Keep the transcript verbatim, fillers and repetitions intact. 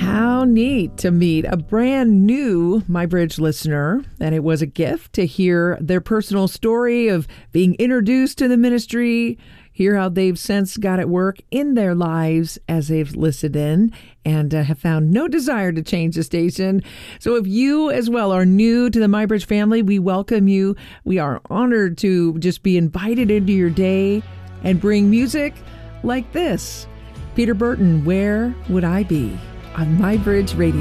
How neat to meet a brand new MyBridge listener. And it was a gift to hear their personal story of being introduced to the ministry, hear how they've since got at work in their lives as they've listened in and uh, have found no desire to change the station. So if you as well are new to the MyBridge family, we welcome you. We are honored to just be invited into your day and bring music like this. Peter Burton, Where Would I Be? On MyBridge Radio.